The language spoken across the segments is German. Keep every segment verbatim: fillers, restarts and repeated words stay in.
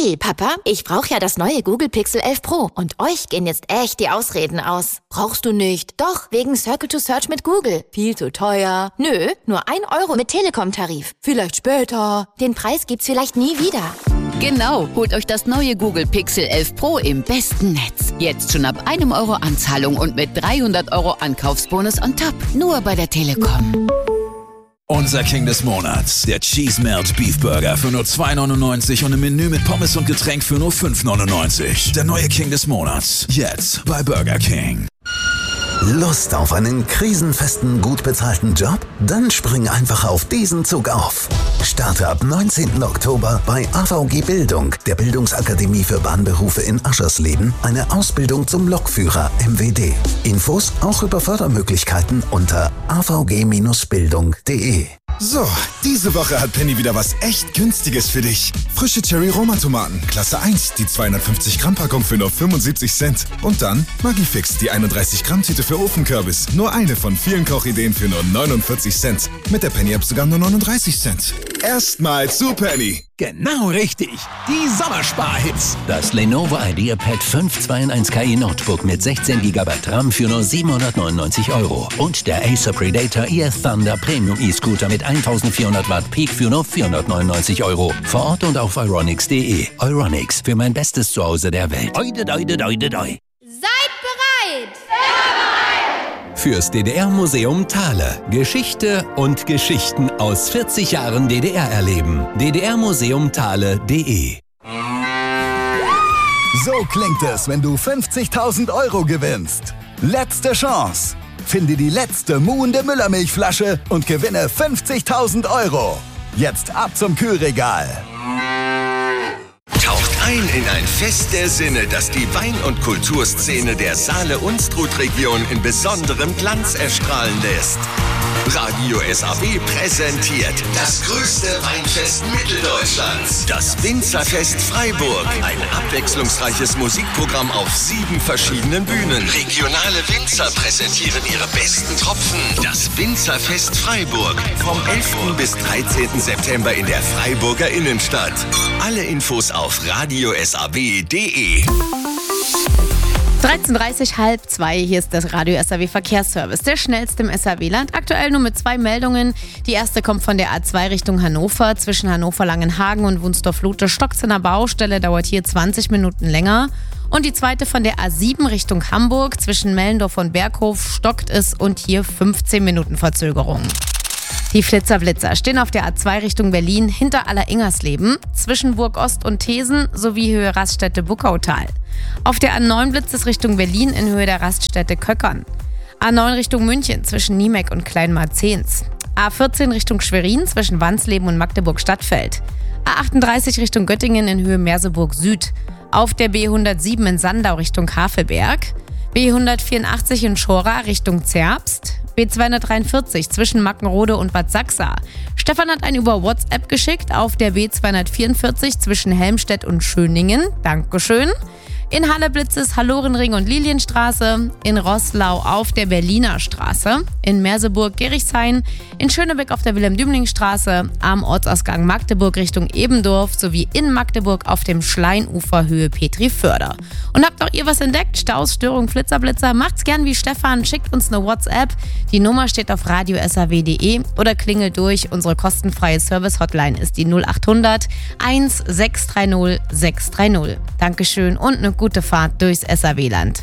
Hey Papa, ich brauche ja das neue Google Pixel elf Pro und euch gehen jetzt echt die Ausreden aus. Brauchst du nicht? Doch, wegen Circle to Search mit Google. Viel zu teuer. Nö, nur ein Euro mit Telekom-Tarif. Vielleicht später. Den Preis gibt's vielleicht nie wieder. Genau, holt euch das neue Google Pixel elf Pro im besten Netz. Jetzt schon ab einem Euro Anzahlung und mit dreihundert Euro Ankaufsbonus on top. Nur bei der Telekom. Unser King des Monats, der Cheese Melt Beef Burger für nur zwei neunundneunzig und ein Menü mit Pommes und Getränk für nur fünf neunundneunzig. Der neue King des Monats, jetzt bei Burger King. Lust auf einen krisenfesten, gut bezahlten Job? Dann spring einfach auf diesen Zug auf. Starte ab neunzehnten Oktober bei A V G Bildung, der Bildungsakademie für Bahnberufe in Aschersleben, eine Ausbildung zum Lokführer M W D. Infos auch über Fördermöglichkeiten unter a v g Bindestrich bildung punkt de. So, diese Woche hat Penny wieder was echt Günstiges für dich. Frische Cherry-Roma-Tomaten, Klasse eins, die zweihundertfünfzig Gramm Packung für nur fünfundsiebzig Cent. Und dann Maggi-Fix, die einunddreißig Gramm Tüte für Ofenkürbis. Nur eine von vielen Kochideen für nur neunundvierzig Cent. Mit der Penny-App sogar nur neununddreißig Cent. Erstmal zu Penny. Genau richtig. Die Sommersparhits. Das Lenovo IdeaPad fünf zwei in eins Ki Notebook mit sechzehn Gigabyte RAM für nur siebenhundertneunundneunzig Euro. Und der Acer Predator E F Thunder Premium E-Scooter mit eintausendvierhundert Watt Peak für nur vierhundertneunundneunzig Euro. Vor Ort und auf euronics punkt de. Euronics, für mein bestes Zuhause der Welt. Oide, oide, oide, oide. Seid bereit! Fürs D D R-Museum Thale. Geschichte und Geschichten aus vierzig Jahren D D R erleben. d d r museum thale punkt de. So klingt es, wenn du fünfzigtausend Euro gewinnst. Letzte Chance. Finde die letzte muhende Müllermilchflasche und gewinne fünfzigtausend Euro. Jetzt ab zum Kühlregal. Taucht ein in ein Fest der Sinne, das die Wein- und Kulturszene der Saale-Unstrut-Region in besonderem Glanz erstrahlen lässt. Radio S A W präsentiert das größte Weinfest Mitteldeutschlands, das Winzerfest Freiburg. Ein abwechslungsreiches Musikprogramm auf sieben verschiedenen Bühnen. Regionale Winzer präsentieren ihre besten Tropfen. Das Winzerfest Freiburg vom elften bis dreizehnten September in der Freiburger Innenstadt. Alle Infos auf radio s a w punkt de. dreizehn Uhr dreißig, halb zwei. Hier ist das Radio S A W Verkehrsservice, der schnellste im S A W-Land. Aktuell nur mit zwei Meldungen. Die erste kommt von der A zwei Richtung Hannover. Zwischen Hannover-Langenhagen und Wunstorf-Lute stockt in der Baustelle, dauert hier zwanzig Minuten länger. Und die zweite von der A sieben Richtung Hamburg. Zwischen Mellendorf und Berghof stockt es und hier fünfzehn Minuten Verzögerung. Die Flitzer-Blitzer stehen auf der A zwei Richtung Berlin hinter Aller-Ingersleben, zwischen Burg Ost und Thesen sowie Höhe Raststätte Buckautal. Auf der A neun blitzt es Richtung Berlin in Höhe der Raststätte Köckern. A neun Richtung München zwischen Niemeck und Kleinmarzens. A vierzehn Richtung Schwerin zwischen Wansleben und Magdeburg-Stadtfeld. A achtunddreißig Richtung Göttingen in Höhe Merseburg Süd. Auf der B hundertsieben in Sandau Richtung Havelberg. B hundertvierundachtzig in Schora Richtung Zerbst. B zweihundertdreiundvierzig zwischen Mackenrode und Bad Sachsa. Stefan hat einen über WhatsApp geschickt auf der B zweihundertvierundvierzig zwischen Helmstedt und Schöningen. Dankeschön. In Halle blitzt es Hallorenring und Lilienstraße, in Roßlau auf der Berliner Straße, in Merseburg Gerichshain, in Schönebeck auf der Wilhelm-Dübling-Straße, am Ortsausgang Magdeburg Richtung Ebendorf sowie in Magdeburg auf dem Schleinufer Höhe Petri-Förder. Und habt auch ihr was entdeckt? Staus, Störung, Flitzerblitzer? Macht's gern wie Stefan, schickt uns eine WhatsApp. Die Nummer steht auf radio s a w punkt de oder klingelt durch. Unsere kostenfreie Service-Hotline ist die null achthundert eins sechs drei null sechs drei null. Dankeschön und eine gute Fahrt durchs S A W-Land.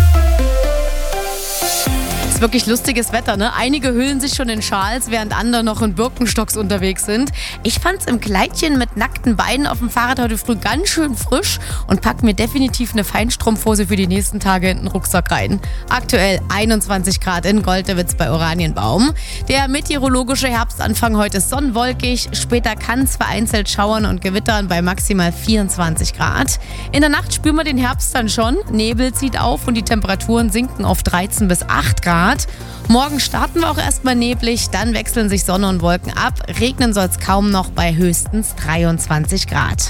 Ist wirklich lustiges Wetter, ne? Einige hüllen sich schon in Schals, während andere noch in Birkenstocks unterwegs sind. Ich fand's im Kleidchen mit nackten Beinen auf dem Fahrrad heute früh ganz schön frisch und pack mir definitiv eine Feinstrumpfhose für die nächsten Tage in den Rucksack rein. Aktuell einundzwanzig Grad in Goldewitz bei Oranienbaum. Der meteorologische Herbstanfang heute ist sonnenwolkig. Später kann es vereinzelt schauern und gewittern bei maximal vierundzwanzig Grad. In der Nacht spüren wir den Herbst dann schon. Nebel zieht auf und die Temperaturen sinken auf dreizehn bis acht Grad. Morgen starten wir auch erstmal neblig, dann wechseln sich Sonne und Wolken ab. Regnen soll es kaum noch bei höchstens dreiundzwanzig Grad.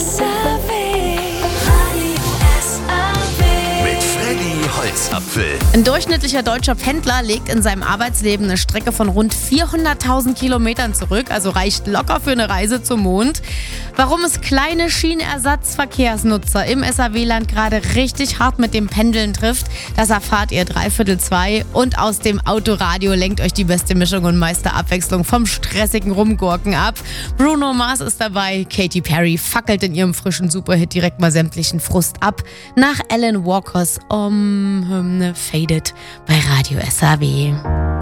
Mit Freddy Holzapfel. Ein durchschnittlicher deutscher Pendler legt in seinem Arbeitsleben eine Strecke von rund vierhunderttausend Kilometern zurück, also reicht locker für eine Reise zum Mond. Warum es kleine Schienenersatzverkehrsnutzer im S A W-Land gerade richtig hart mit dem Pendeln trifft, das erfahrt ihr dreiviertel zwei. Und aus dem Autoradio lenkt euch die beste Mischung und meiste Abwechslung vom stressigen Rumgurken ab. Bruno Mars ist dabei, Katy Perry fackelt in ihrem frischen Superhit direkt mal sämtlichen Frust ab. Nach Alan Walkers Om-Hymne Faded bei Radio S A W.